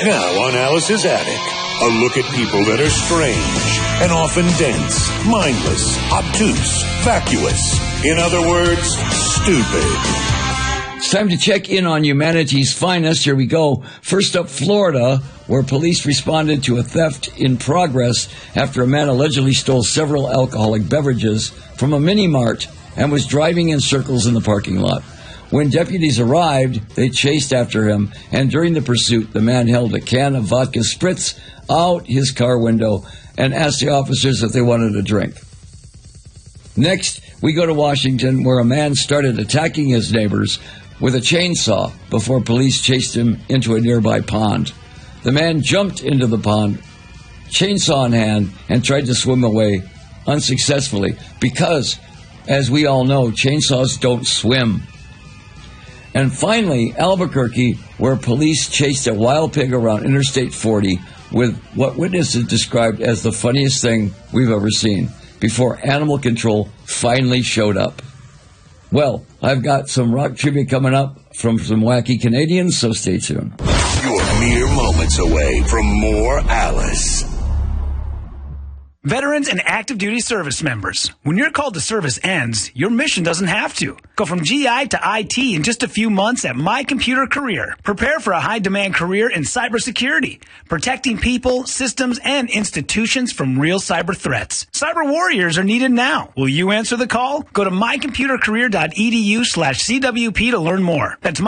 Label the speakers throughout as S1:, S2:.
S1: Now on Alice's Attic, a look at people that are strange and often dense, mindless, obtuse, vacuous. In other words, stupid.
S2: It's time to check in on humanity's finest. Here we go. First up, Florida, where police responded to a theft in progress after a man allegedly stole several alcoholic beverages from a mini-mart and was driving in circles in the parking lot. When deputies arrived, they chased after him, and during the pursuit, the man held a can of vodka spritz out his car window and asked the officers if they wanted a drink. Next, we go to Washington, where a man started attacking his neighbors with a chainsaw before police chased him into a nearby pond. The man jumped into the pond, chainsaw in hand, and tried to swim away unsuccessfully because, as we all know, chainsaws don't swim. And finally, Albuquerque, where police chased a wild pig around Interstate 40 with what witnesses described as the funniest thing we've ever seen, before animal control finally showed up. Well, I've got some rock trivia coming up from some wacky Canadians, so stay tuned.
S1: You're mere moments away from more Alice.
S3: Veterans and active duty service members, when your call to service ends, your mission doesn't have to. Go from GI to IT in just a few months at My Computer Career. Prepare for a high-demand career in cybersecurity, protecting people, systems, and institutions from real cyber threats. Cyber warriors are needed now. Will you answer the call? Go to mycomputercareer.edu/CWP to learn more. That's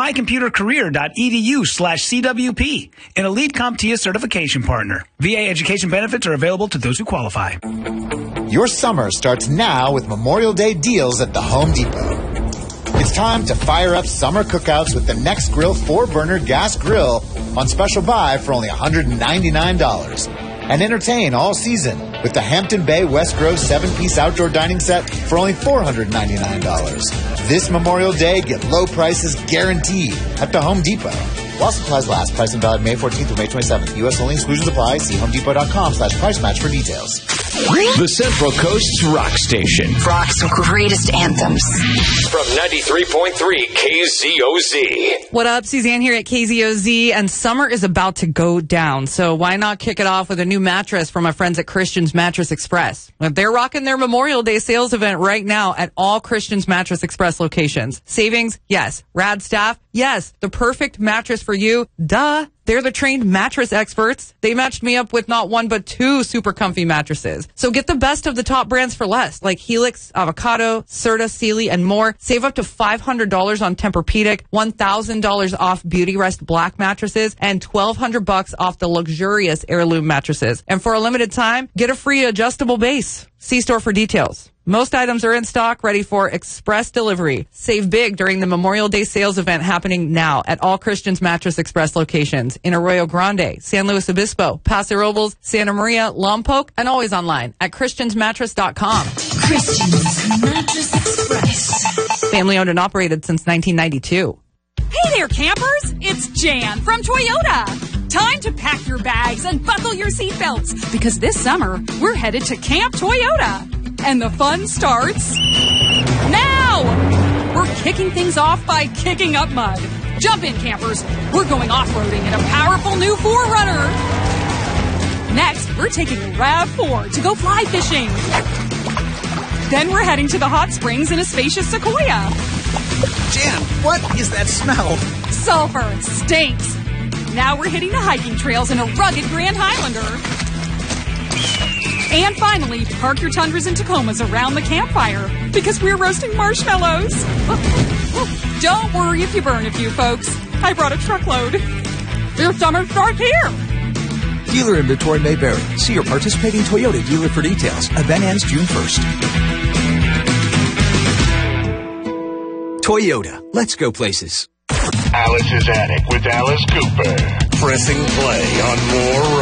S3: mycomputercareer.edu/CWP, an elite CompTIA certification partner. VA education benefits are available to those who qualify.
S4: Your summer starts now with Memorial Day deals at the Home Depot. It's time to fire up summer cookouts with the Nextgrill 4-burner gas grill on special buy for only $199. And entertain all season with the Hampton Bay West Grove 7-piece outdoor dining set for only $499. This Memorial Day, get low prices guaranteed at the Home Depot. While supplies last, price and valid May 14th through May 27th. U.S. only, exclusions apply. See homedepot.com/price match for details.
S5: The Central Coast's rock station.
S6: Rock's greatest anthems.
S5: From 93.3 KZOZ.
S7: What up? Suzanne here at KZOZ, and summer is about to go down, so why not kick it off with a new mattress from our friends at Christian's Mattress Express? They're rocking their Memorial Day sales event right now at all Christian's Mattress Express locations. Savings? Yes. Rad staff? Yes. The perfect mattress for you? Duh. They're the trained mattress experts. They matched me up with not one, but two super comfy mattresses. So get the best of the top brands for less, like Helix, Avocado, Serta, Sealy, and more. Save up to $500 on Tempur-Pedic, $1,000 off Beautyrest Black mattresses, and $1,200 off the luxurious Heirloom mattresses. And for a limited time, get a free adjustable base. See store for details. Most items are in stock, ready for express delivery. Save big during the Memorial Day sales event happening now at all Christian's Mattress Express locations in Arroyo Grande, San Luis Obispo, Paso Robles, Santa Maria, Lompoc, and always online at christiansmattress.com.
S6: Christian's Mattress Express.
S7: Family owned and operated since 1992.
S8: Hey there, campers! It's Jan from Toyota. Time to pack your bags and buckle your seatbelts, because this summer, we're headed to Camp Toyota. And the fun starts now! We're kicking things off by kicking up mud. Jump in, campers. We're going off-roading in a powerful new 4Runner. Next, we're taking a RAV4 to go fly fishing. Then we're heading to the hot springs in a spacious Sequoia.
S9: Jan, what is that smell?
S8: Sulfur stinks. Now we're hitting the hiking trails in a rugged Grand Highlander. And finally, park your Tundras and Tacomas around the campfire, because we're roasting marshmallows. Don't worry if you burn a few, folks. I brought a truckload. Your summer starts here.
S9: Dealer inventory may vary. See your participating Toyota dealer for details. Event ends June 1st. Toyota. Let's go places.
S1: Alice's Attic with Alice Cooper. Pressing play on more